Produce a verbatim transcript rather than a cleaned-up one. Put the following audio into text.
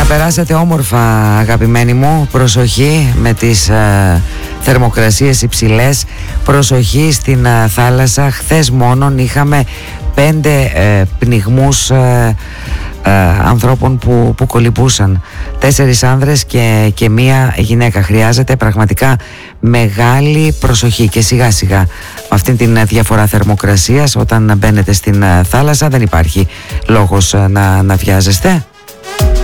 περάσατε όμορφα, αγαπημένοι μου. Προσοχή με τις ε, θερμοκρασίες υψηλές. Προσοχή στην ε, θάλασσα. Χθες μόνον είχαμε πέντε ε, πνιγμούς ε, ε, ανθρώπων που, που κολυμπούσαν. Τέσσερις άνδρες και, και μία γυναίκα. Χρειάζεται πραγματικά μεγάλη προσοχή και σιγά σιγά με αυτήν την διαφορά θερμοκρασίας όταν μπαίνετε στην ε, θάλασσα δεν υπάρχει λόγος ε, να, να βιάζεστε.